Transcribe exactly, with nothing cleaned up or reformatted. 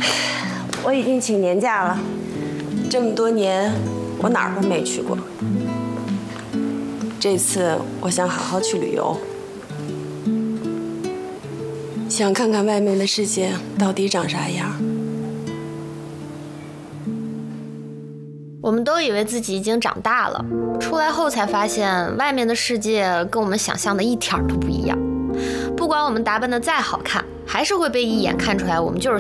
我已经请年假了，这么多年我哪儿都没去过。这次我想好好去旅游，想看看外面的世界到底长啥样。 我们都以为自己已经长大了，出来后才发现外面的世界跟我们想象的一点都不一样。不管我们打扮得再好看，还是会被一眼看出来我们就是